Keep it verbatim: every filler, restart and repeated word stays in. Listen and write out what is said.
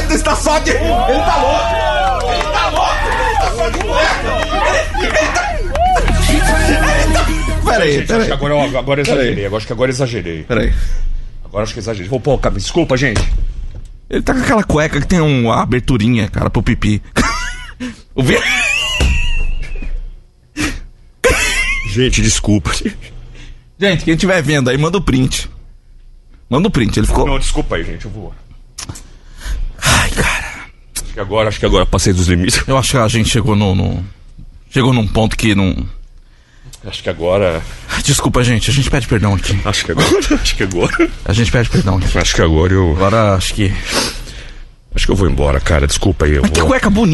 Beto está só de... Ele tá louco! Ele tá louco! Ele tá só de cueca! Ele, ele tá... Peraí, gente, peraí. Acho que agora, eu- agora eu exagerei. Acho que agora eu exagerei. Peraí. Agora acho que eu exagerei. Vou pôr, cara, desculpa, gente. Ele tá com aquela cueca que tem uma aberturinha, cara, pro pipi. O vi... Gente, desculpa. Gente, quem estiver vendo aí, manda o print. Manda o print, ele ficou... Não, desculpa aí, gente, eu vou. Ai, cara. Acho que agora, acho que agora eu passei dos limites. Eu acho que a gente chegou no... no... Chegou num ponto que não... Acho que agora... Desculpa, gente, a gente pede perdão aqui. Acho que agora... Acho que agora... A gente pede perdão aqui. Acho que agora eu... Agora, acho que... Acho que eu vou embora, cara. Desculpa aí, eu Mas que vou... cueca bonita.